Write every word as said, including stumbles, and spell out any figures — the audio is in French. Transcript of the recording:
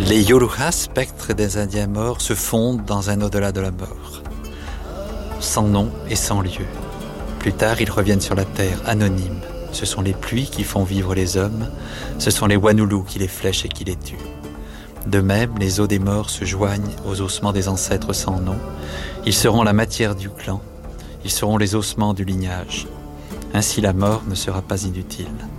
Les Yoruha, spectres des Indiens morts, se fondent dans un au-delà de la mort. Sans nom et sans lieu. Plus tard, ils reviennent sur la terre, anonymes. Ce sont les pluies qui font vivre les hommes, ce sont les Wanulu qui les flèchent et qui les tuent. De même, les os des morts se joignent aux ossements des ancêtres sans nom. Ils seront la matière du clan, ils seront les ossements du lignage. Ainsi la mort ne sera pas inutile.